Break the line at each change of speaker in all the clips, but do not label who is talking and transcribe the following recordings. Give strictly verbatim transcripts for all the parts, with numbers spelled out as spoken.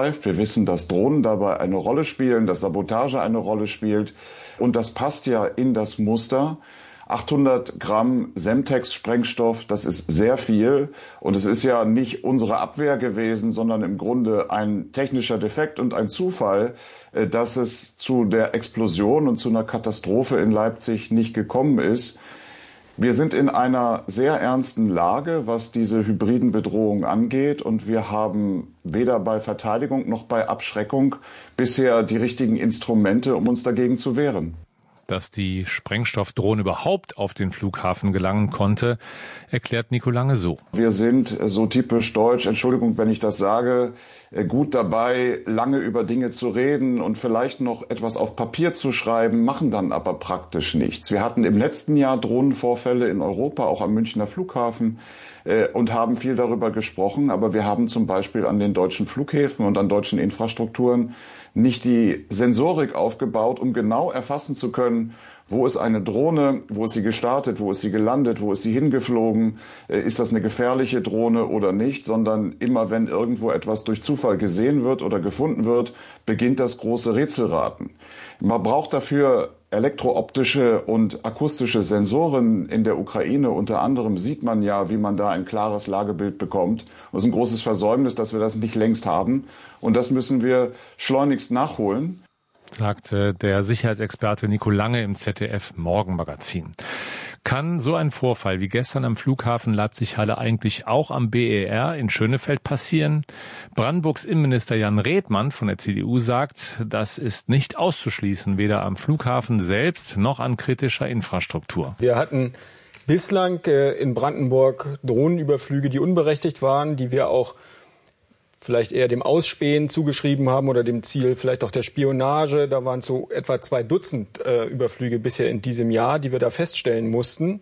läuft. Wir wissen, dass Drohnen dabei eine Rolle spielen, dass Sabotage eine Rolle spielt. Und das passt ja in das Muster. achthundert Gramm Semtex-Sprengstoff, das ist sehr viel. Und es ist ja nicht unsere Abwehr gewesen, sondern im Grunde ein technischer Defekt und ein Zufall, dass es zu der Explosion und zu einer Katastrophe in Leipzig nicht gekommen ist. Wir sind in einer sehr ernsten Lage, was diese hybriden Bedrohungen angeht. Und wir haben weder bei Verteidigung noch bei Abschreckung bisher die richtigen Instrumente, um uns dagegen zu wehren.
Dass die Sprengstoffdrohne überhaupt auf den Flughafen gelangen konnte, erklärt Nico Lange so.
Wir sind so typisch deutsch, Entschuldigung, wenn ich das sage, gut dabei, lange über Dinge zu reden und vielleicht noch etwas auf Papier zu schreiben, machen dann aber praktisch nichts. Wir hatten im letzten Jahr Drohnenvorfälle in Europa, auch am Münchner Flughafen, und haben viel darüber gesprochen. Aber wir haben zum Beispiel an den deutschen Flughäfen und an deutschen Infrastrukturen nicht die Sensorik aufgebaut, um genau erfassen zu können, wo ist eine Drohne, wo ist sie gestartet, wo ist sie gelandet, wo ist sie hingeflogen, ist das eine gefährliche Drohne oder nicht, sondern immer wenn irgendwo etwas durch Zufall gesehen wird oder gefunden wird, beginnt das große Rätselraten. Man braucht dafür elektrooptische und akustische Sensoren. In der Ukraine unter anderem sieht man ja, wie man da ein klares Lagebild bekommt. Das ist ein großes Versäumnis, dass wir das nicht längst haben. Und das müssen wir schleunigst nachholen,
sagte der Sicherheitsexperte Nico Lange im Z D F Morgenmagazin. Kann so ein Vorfall wie gestern am Flughafen Leipzig-Halle eigentlich auch am B E R in Schönefeld passieren? Brandenburgs Innenminister Jan Redmann von der C D U sagt, das ist nicht auszuschließen, weder am Flughafen selbst noch an kritischer Infrastruktur.
Wir hatten bislang in Brandenburg Drohnenüberflüge, die unberechtigt waren, die wir auch vielleicht eher dem Ausspähen zugeschrieben haben oder dem Ziel vielleicht auch der Spionage. Da waren es so etwa zwei Dutzend äh, Überflüge bisher in diesem Jahr, die wir da feststellen mussten.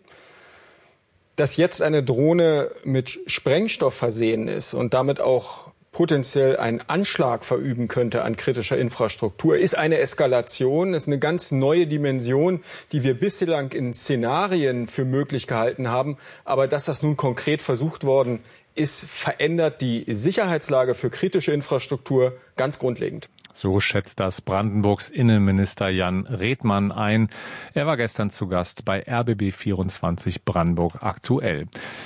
Dass jetzt eine Drohne mit Sprengstoff versehen ist und damit auch potenziell einen Anschlag verüben könnte an kritischer Infrastruktur, ist eine Eskalation, ist eine ganz neue Dimension, die wir bislang in Szenarien für möglich gehalten haben. Aber dass das nun konkret versucht worden ist, verändert die Sicherheitslage für kritische Infrastruktur ganz grundlegend.
So schätzt das Brandenburgs Innenminister Jan Redmann ein. Er war gestern zu Gast bei R B B vierundzwanzig Brandenburg aktuell.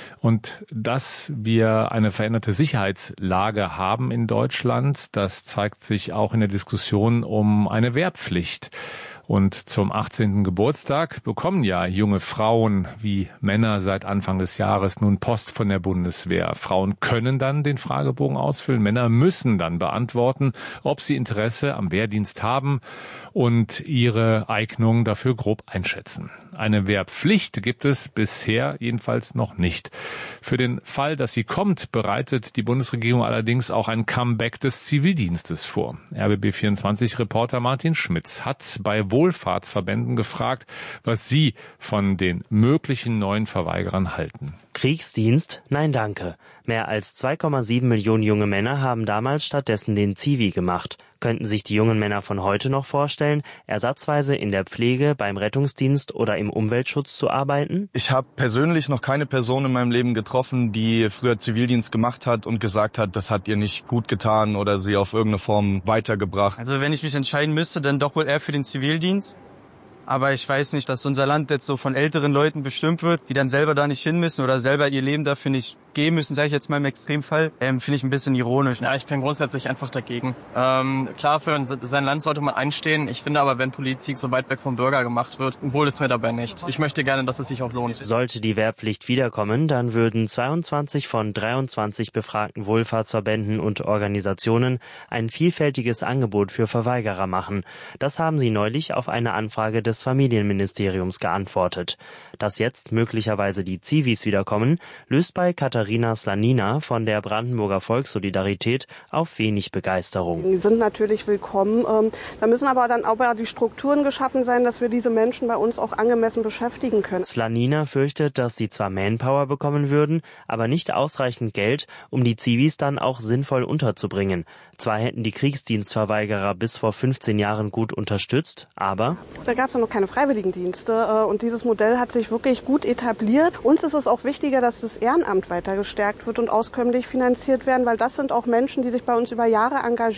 Und dass wir eine veränderte Sicherheitslage haben in Deutschland, das zeigt sich auch in der Diskussion um eine Wehrpflicht. Und zum achtzehnten Geburtstag bekommen ja junge Frauen wie Männer seit Anfang des Jahres nun Post von der Bundeswehr. Frauen können dann den Fragebogen ausfüllen. Männer müssen dann beantworten, ob sie Interesse am Wehrdienst haben und ihre Eignung dafür grob einschätzen. Eine Wehrpflicht gibt es bisher jedenfalls noch nicht. Für den Fall, dass sie kommt, bereitet die Bundesregierung allerdings auch ein Comeback des Zivildienstes vor. R B B vierundzwanzig-Reporter Martin Schmitz hat bei Wohlfahrtsverbänden gefragt, was sie von den möglichen neuen Verweigerern halten.
Kriegsdienst? Nein, danke. Mehr als zwei Komma sieben Millionen junge Männer haben damals stattdessen den Zivi gemacht. Könnten sich die jungen Männer von heute noch vorstellen, ersatzweise in der Pflege, beim Rettungsdienst oder im Umweltschutz zu arbeiten?
Ich habe persönlich noch keine Person in meinem Leben getroffen, die früher Zivildienst gemacht hat und gesagt hat, das hat ihr nicht gut getan oder sie auf irgendeine Form weitergebracht.
Also wenn ich mich entscheiden müsste, dann doch wohl eher für den Zivildienst. Aber ich weiß nicht, dass unser Land jetzt so von älteren Leuten bestimmt wird, die dann selber da nicht hin müssen oder selber ihr Leben dafür nicht geben müssen, sage ich jetzt mal im Extremfall, ähm, finde ich ein bisschen ironisch.
Ja, ich bin grundsätzlich einfach dagegen. Ähm, klar, für sein Land sollte man einstehen. Ich finde aber, wenn Politik so weit weg vom Bürger gemacht wird, wohl ist mir dabei nicht. Ich möchte gerne, dass es sich auch lohnt.
Sollte die Wehrpflicht wiederkommen, dann würden zweiundzwanzig von dreiundzwanzig befragten Wohlfahrtsverbänden und Organisationen ein vielfältiges Angebot für Verweigerer machen. Das haben sie neulich auf eine Anfrage des Familienministeriums geantwortet. Dass jetzt möglicherweise die Zivis wiederkommen, löst bei Katharina Slanina von der Brandenburger Volkssolidarität auf wenig Begeisterung.
Die sind natürlich willkommen. Da müssen aber dann auch die Strukturen geschaffen sein, dass wir diese Menschen bei uns auch angemessen beschäftigen können.
Slanina fürchtet, dass sie zwar Manpower bekommen würden, aber nicht ausreichend Geld, um die Zivis dann auch sinnvoll unterzubringen. Zwar hätten die Kriegsdienstverweigerer bis vor fünfzehn Jahren gut unterstützt, aber
da gab es noch keine Freiwilligendienste und dieses Modell hat sich wirklich gut etabliert. Uns ist es auch wichtiger, dass das Ehrenamt weiter gestärkt wird und auskömmlich finanziert werden, weil das sind auch Menschen, die sich bei uns über Jahre engagieren.